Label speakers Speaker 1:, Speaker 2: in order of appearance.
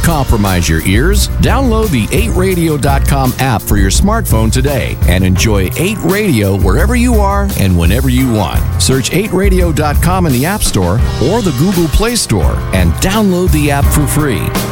Speaker 1: compromise your ears. Download the 8radio.com app for your smartphone today and enjoy 8 Radio wherever you are and whenever you want. Search 8radio.com in the App Store or the Google Play Store and download the app for free.